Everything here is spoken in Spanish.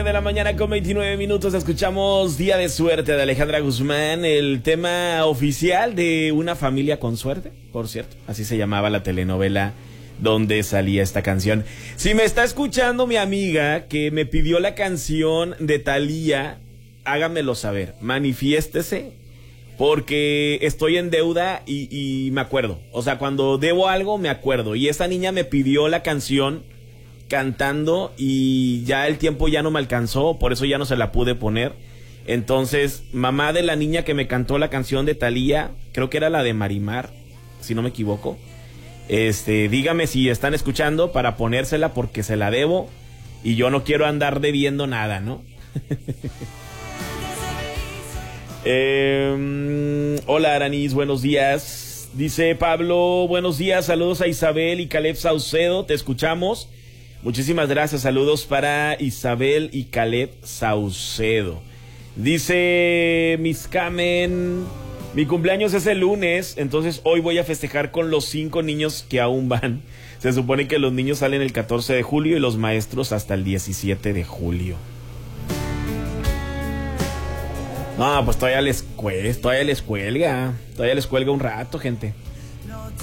de la mañana con 29 minutos. Escuchamos Día de Suerte de Alejandra Guzmán, el tema oficial de Una Familia con Suerte, por cierto. Así se llamaba la telenovela donde salía esta canción. Si me está escuchando mi amiga que me pidió la canción de Thalía, hágamelo saber, manifiéstese, porque estoy en deuda y me acuerdo. O sea, cuando debo algo me acuerdo. Y esa niña me pidió la canción cantando y ya el tiempo ya no me alcanzó, por eso ya no se la pude poner. Entonces, mamá de la niña que me cantó la canción de Thalía, creo que era la de Marimar, si no me equivoco. Dígame si están escuchando para ponérsela porque se la debo y yo no quiero andar debiendo nada, ¿no? Hola Aranis, buenos días. Dice Pablo, buenos días, saludos a Isabel y Caleb Saucedo, te escuchamos. Muchísimas gracias, saludos para Isabel y Caleb Saucedo. Dice Miss Kamen, mi cumpleaños es el lunes, entonces hoy voy a festejar con los 5 niños que aún van. Se supone que los niños salen el 14 de julio y los maestros hasta el 17 de julio. No, pues todavía les cuelga un rato, gente.